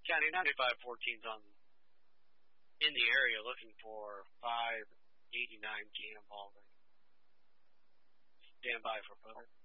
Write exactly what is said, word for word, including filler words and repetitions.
County ninety-five fourteen's on in the area looking for five eighty-nine cannonball. Stand by for putter.